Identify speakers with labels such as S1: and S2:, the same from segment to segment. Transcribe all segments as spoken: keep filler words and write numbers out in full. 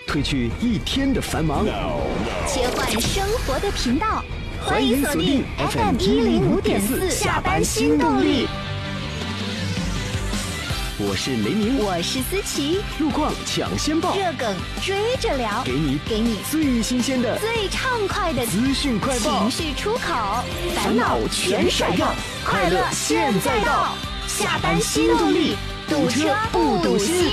S1: 褪去一天的繁忙，
S2: 切换生活的频道，欢迎锁定 F M 一零五点四下班新动力。
S1: 我是雷鸣，
S2: 我是思琪，
S1: 路况抢先报，
S2: 热梗追着聊，
S1: 给你
S2: 给你
S1: 最新鲜的、
S2: 最畅快的
S1: 资讯快报，
S2: 情绪出口，烦恼全甩掉，快乐现在到，下班新动力，堵车不堵心。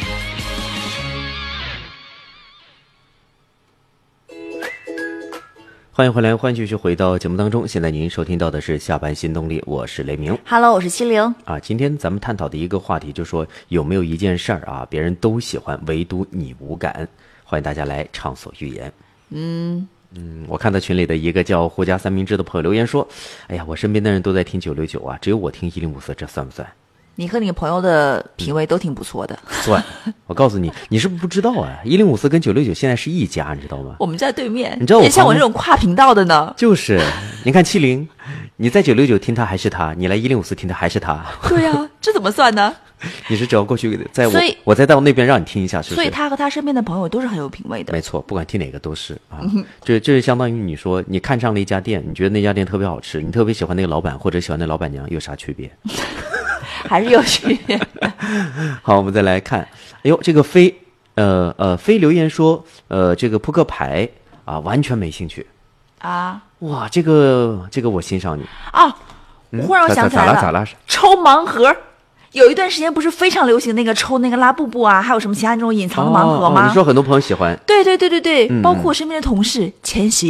S3: 欢迎回来，欢迎继续回到节目当中。现在您收听到的是下班新动力，我是雷鸣。
S4: Hello， 我是七零。
S3: 啊，今天咱们探讨的一个话题就是说，有没有一件事儿啊，别人都喜欢，唯独你无感？欢迎大家来畅所欲言。嗯嗯，我看到群里的一个叫胡家三明治的朋友留言说：“哎呀，我身边的人都在听九六九啊，只有我听一零五四，这算不算？”
S4: 你和你朋友的品味都挺不错的。
S3: 算，我告诉你，你是不是不知道啊？一零五四跟九六九现在是一家，你知道吗？
S4: 我们在对面。
S3: 你知道我
S4: 也像我这种跨频道的呢？
S3: 就是，你看七零，你在九六九听他还是他，你来一零五四听他还是他。
S4: 对呀、啊，这怎么算呢？
S3: 你是只要过去，在我
S4: 所以
S3: 我再到那边让你听一下，是不是？
S4: 所以他和他身边的朋友都是很有品味的。
S3: 没错，不管听哪个都是啊。嗯、这这是相当于你说你看上了一家店，你觉得那家店特别好吃，你特别喜欢那个老板或者喜欢那老板娘，有啥区别？
S4: 还是有区别。
S3: 好，我们再来看，哎呦，这个飞，呃呃，飞留言说，呃，这个扑克牌啊，完全没兴趣
S4: 啊。
S3: 哇，这个这个我欣赏你
S4: 啊。我忽然我想起来了，
S3: 咋咋了？
S4: 抽盲盒。有一段时间不是非常流行那个抽那个拉布布啊，还有什么其他那种隐藏的盲盒吗？
S3: 哦哦、你说很多朋友喜欢。
S4: 对对对对对，
S3: 嗯、
S4: 包括我身边的同事千玺